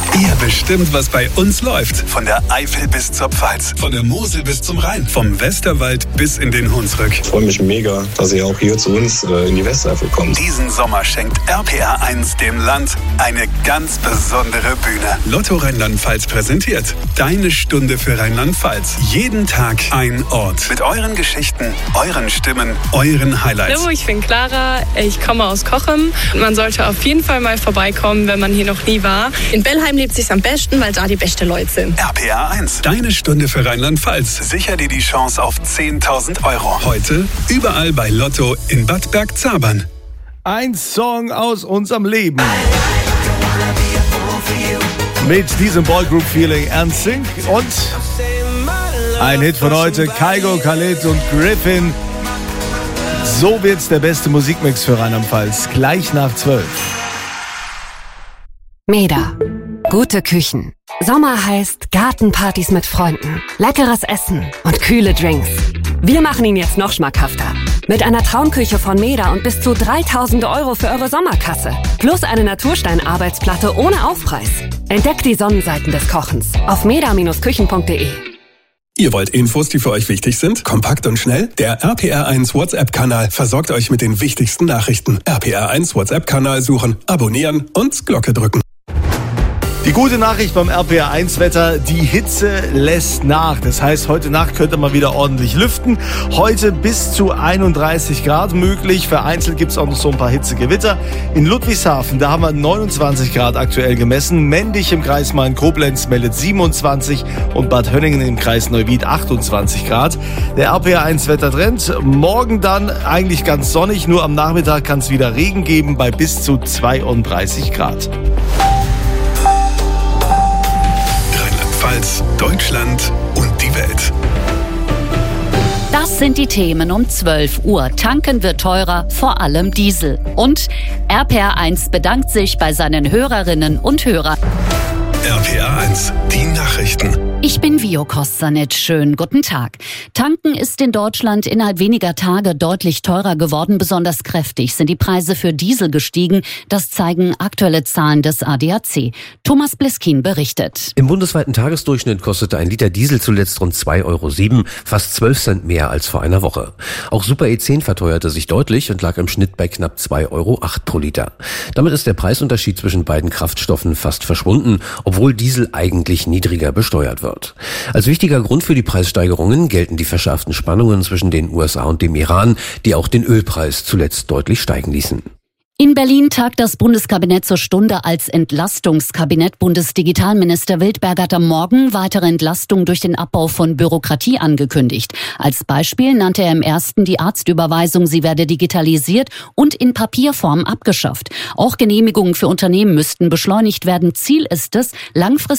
Ihr bestimmt, was bei uns läuft. Von der Eifel bis zur Pfalz, von der Mosel bis zum Rhein, vom Westerwald bis in den Hunsrück. Ich freue mich mega, dass ihr auch hier zu uns in die Westeifel kommt. Diesen Sommer schenkt RPR 1 dem Land eine ganz besondere Bühne. Lotto Rheinland-Pfalz präsentiert Deine Stunde für Rheinland-Pfalz. Jeden Tag ein Ort. Mit euren Geschichten, euren Stimmen, euren Highlights. Hallo, ich bin Clara, ich komme aus Cochem. Man sollte auf jeden Fall mal vorbeikommen, wenn man hier noch nie war. In Bellheim lebt sich's am besten, weil da die beste Leute sind. RPR 1, Deine Stunde für Rheinland-Pfalz. Sicher dir die Chance auf 10.000 Euro. Heute überall bei Lotto in Bad Bergzabern. Ein Song aus unserem Leben. Mit diesem Boygroup-Feeling NSYNC und ein Hit von heute, Kygo, Khalid und Griffin. So wird's der beste Musikmix für Rheinland-Pfalz. Gleich nach 12. Meda. Gute Küchen. Sommer heißt Gartenpartys mit Freunden, leckeres Essen und kühle Drinks. Wir machen ihn jetzt noch schmackhafter. Mit einer Traumküche von Meda und bis zu 3.000 Euro für eure Sommerkasse. Plus eine Naturstein-Arbeitsplatte ohne Aufpreis. Entdeckt die Sonnenseiten des Kochens auf meda-küchen.de. Ihr wollt Infos, die für euch wichtig sind? Kompakt und schnell? Der RPR 1 WhatsApp-Kanal versorgt euch mit den wichtigsten Nachrichten. RPR 1 WhatsApp-Kanal suchen, abonnieren und Glocke drücken. Die gute Nachricht beim RPR1-Wetter, die Hitze lässt nach. Das heißt, heute Nacht könnt ihr mal wieder ordentlich lüften. Heute bis zu 31 Grad möglich. Vereinzelt gibt es auch noch so ein paar Hitzegewitter. In Ludwigshafen, da haben wir 29 Grad aktuell gemessen. Mendig im Kreis Main-Koblenz meldet 27 und Bad Hönningen im Kreis Neuwied 28 Grad. Der RPR1-Wettertrend. Morgen dann eigentlich ganz sonnig, nur am Nachmittag kann es wieder Regen geben bei bis zu 32 Grad. Rheinland-Pfalz, Deutschland und die Welt. Das sind die Themen um 12 Uhr. Tanken wird teurer, vor allem Diesel. Und RPR 1 bedankt sich bei seinen Hörerinnen und Hörern. RPR 1, die Nachrichten. Ich bin Vio Kostanic. Schönen guten Tag. Tanken ist in Deutschland innerhalb weniger Tage deutlich teurer geworden. Besonders kräftig sind die Preise für Diesel gestiegen. Das zeigen aktuelle Zahlen des ADAC. Thomas Bliskin berichtet. Im bundesweiten Tagesdurchschnitt kostete ein Liter Diesel zuletzt rund 2,07 €, fast 12 Cent mehr als vor einer Woche. Auch Super E10 verteuerte sich deutlich und lag im Schnitt bei knapp 2,08 € pro Liter. Damit ist der Preisunterschied zwischen beiden Kraftstoffen fast verschwunden, obwohl Diesel eigentlich niedriger besteuert wird. Als wichtiger Grund für die Preissteigerungen gelten die verschärften Spannungen zwischen den USA und dem Iran, die auch den Ölpreis zuletzt deutlich steigen ließen. In Berlin tagt das Bundeskabinett zur Stunde als Entlastungskabinett. Bundesdigitalminister Wildberg hat am Morgen weitere Entlastung durch den Abbau von Bürokratie angekündigt. Als Beispiel nannte er im ersten die Arztüberweisung, sie werde digitalisiert und in Papierform abgeschafft. Auch Genehmigungen für Unternehmen müssten beschleunigt werden. Ziel ist es, langfristig